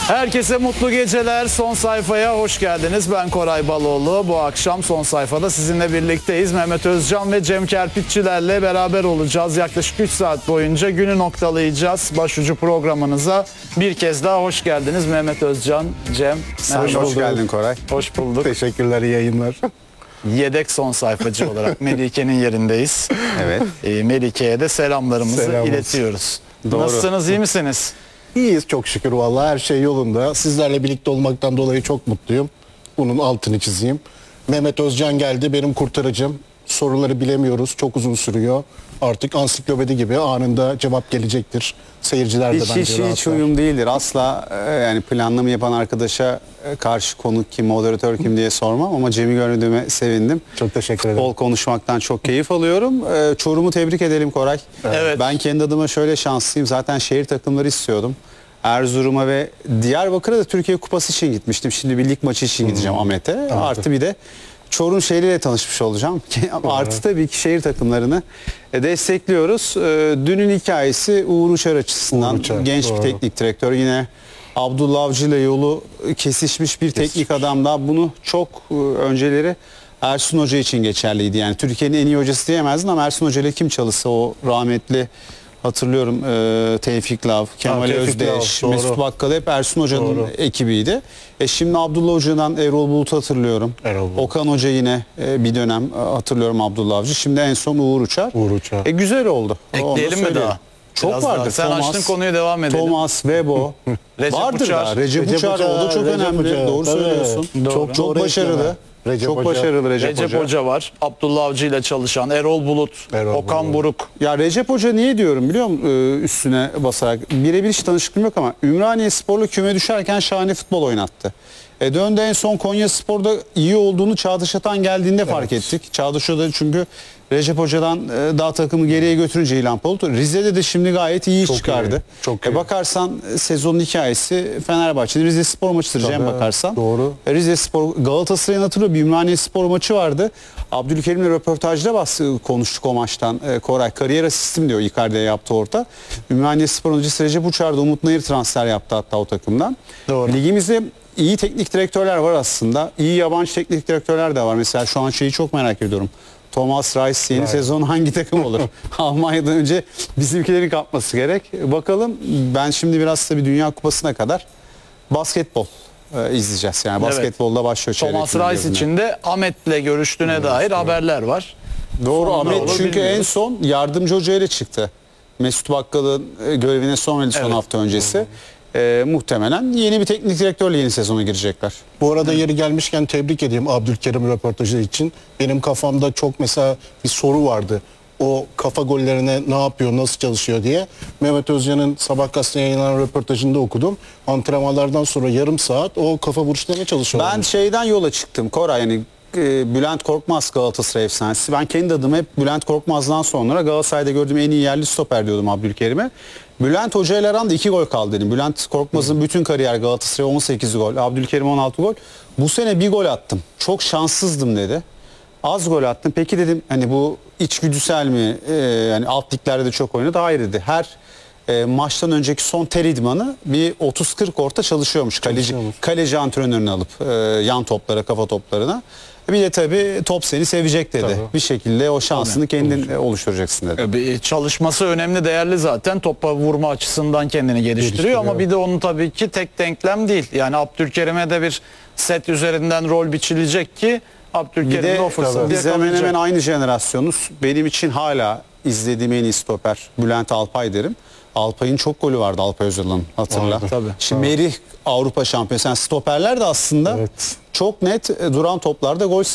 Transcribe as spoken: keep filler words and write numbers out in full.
Herkese mutlu geceler. Son sayfaya hoş geldiniz. Ben Koray Baloğlu. Bu akşam son sayfada sizinle birlikteyiz. Mehmet Özcan ve Cem Kerpiççilerle beraber olacağız. Yaklaşık üç saat boyunca günü noktalayacağız. Başucu programınıza bir kez daha hoş geldiniz. Mehmet Özcan, Cem. Sen hoş, hoş geldin Koray. Hoş bulduk. Teşekkürler, iyi yayınlar. Yedek son sayfacı olarak Melike'nin yerindeyiz. Evet. E, Melike'ye de selamlarımızı Selam iletiyoruz. Doğru. Nasılsınız, iyi misiniz? İyiyiz çok şükür vallahi, her şey yolunda. Sizlerle birlikte olmaktan dolayı çok mutluyum. Bunun altını çizeyim. Mehmet Özcan geldi, benim kurtarıcım. Soruları bilemiyoruz, çok uzun sürüyor. Artık ansiklopedi gibi anında cevap gelecektir. Seyirciler de Hiç, bence hiç, hiç rahatlar. uyum değildir. Asla e, yani planlama yapan arkadaşa e, karşı konuk kim, moderatör kim diye sormam ama Cem'i gördüğüme sevindim. Çok teşekkür ederim. Futbol konuşmaktan çok keyif alıyorum. E, Çorum'u tebrik edelim Koray. Evet. Ben kendi adıma şöyle şanslıyım. Zaten şehir takımları istiyordum. Erzurum'a ve Diyarbakır'a da Türkiye Kupası için gitmiştim. Şimdi bir lig maçı için gideceğim Ahmet'e. Artı bir de Çorum şehriyle tanışmış olacağım. Artı tabii ki şehir takımlarını destekliyoruz. Dünün hikayesi Uğur Uçar açısından. Uğur Uçar, Genç doğru. bir teknik direktör. Yine Abdullah Avcı ile yolu kesişmiş bir teknik adam da. Bunu çok önceleri Ersun Hoca için geçerliydi. Yani Türkiye'nin en iyi hocası diyemezdin ama Ersun Hoca ile kim çalışsa, o rahmetli hatırlıyorum e, Tevfik Lav, Kemal Tevfik Özdeş, Lav, doğru. Mesut Bakkal hep Ersun Hoca'nın Doğru. ekibiydi. E şimdi Abdullah Hoca'dan Erol Bulut'u hatırlıyorum. Erol Bulut. Okan Hoca yine e, bir dönem e, hatırlıyorum Abdullah Avcı. Şimdi en son Uğur Uçar. Uğur Uçar. E güzel oldu. Onu da Ekleyelim mi söyleyeyim. daha? Çok Biraz vardır. daha. Sen Thomas, açtın konuyu, devam edelim. Thomas, Vebo. Recep vardır Uçar. da. Recep, Recep Uçar, o da çok Recep önemli. Uçar, Doğru tabii. söylüyorsun. Doğru. Çok çok Doğru başarılı. ekleme. Recep çok Hoca. başarılı Recep, Recep Hoca. Hoca var. Abdullah Avcı ile çalışan Erol Bulut, Erol Okan Bulut. Buruk. Ya Recep Hoca niye diyorum biliyor musun, Ee, üstüne basarak? Birebir hiç tanışıklığım yok ama Ümraniye Spor'la küme düşerken şahane futbol oynattı. E döndü, en son Konya Spor'da iyi olduğunu Çağdaş Atan geldiğinde fark ettik. Çağdaş Hoca çünkü Recep Hoca'dan e, daha takımı geriye götürünce ilan oldu. Rize'de de şimdi gayet iyi iş Çok çıkardı. iyi, çok E iyi. bakarsan e, sezonun hikayesi Fenerbahçe'nin Rize Spor maçıdır Cem, Tabii, bakarsan. doğru. E, Rize Spor, Galatasaray'ın hatırlıyor, bir Ümraniye Spor maçı vardı. Abdülkerim'le röportajda bas, konuştuk o maçtan. E, Koray kariyer asistim diyor, Icardi'ye yaptı orta. Ümraniye Spor'un hocası Recep Uçar'da Umut Nayır transfer yaptı hatta o takımdan. Doğru. Ligimizde iyi teknik direktörler var aslında. İyi yabancı teknik direktörler de var. Mesela şu an şeyi çok merak ediyorum. Thomas Reis yeni Evet. sezon hangi takım olur? Almanya'dan önce bizimkilerin kapması gerek. Bakalım, ben şimdi biraz da bir Dünya Kupası'na kadar basketbol e, izleyeceğiz. Yani Evet. basketbolda başlıyor çeyrek Thomas final Rice gözüne. için de Ahmet'le görüştüğüne dair haberler var. Doğru, Sonunda Ahmet olur çünkü en bilmiyoruz. son yardımcı hoca ile çıktı. Mesut Bakkal'ın e, görevine son verildi son Evet. hafta öncesi. E, muhtemelen yeni bir teknik direktörle yeni sezona girecekler. Bu arada yeri gelmişken tebrik edeyim Abdülkerim röportajı için. Benim kafamda çok mesela bir soru vardı. O kafa gollerine ne yapıyor, nasıl çalışıyor diye. Mehmet Özcan'ın Sabah gazetesine yayınlanan röportajında okudum. Antrenmanlardan sonra yarım saat o kafa vuruşlarına çalışıyor. Ben şeyden yola çıktım Koray, yani e, Bülent Korkmaz Galatasaray efsanesi. Ben kendi adıma hep Bülent Korkmaz'dan sonra Galatasaray'da gördüğüm en iyi yerli stoper diyordum Abdülkerim'e. Bülent Hoca ile aranda iki gol kaldı dedim. Bülent Korkmaz'ın bütün kariyer Galatasaray on sekiz gol, Abdülkerim on altı gol. Bu sene bir gol attım. Çok şanssızdım dedi. Az gol attım. Peki dedim, hani bu içgüdüsel mi? Ee, yani alt liglerde de çok oynadı. Hayır dedi. Her e, maçtan önceki son ter idmanı bir otuz kırk orta çalışıyormuş. Kaleci, Çalışıyormuş. kaleci antrenörünü alıp e, yan toplara, kafa toplarına. Bir de tabii top seni sevecek dedi. Tabii. Bir şekilde o şansını kendin e, oluşturacaksın dedi. Bir çalışması önemli, değerli zaten. Topa vurma açısından kendini geliştiriyor, Geliştiriyor. ama bir de onun tabii ki tek denklem değil. Yani Abdülkerim'e de bir set üzerinden rol biçilecek ki Bir Abdülkerim de de o fırsatı biz hemen yakalayacak. hemen aynı jenerasyonuz. Benim için hala izlediğim en iyi stoper Bülent Alpay derim. Alpay'ın çok golü vardı, Alpay Özal'ın, hatırla. Vardı, tabii. Şimdi Merih Avrupa şampiyonu. Yani stoperler de aslında Evet. çok net e, duran toplarda gol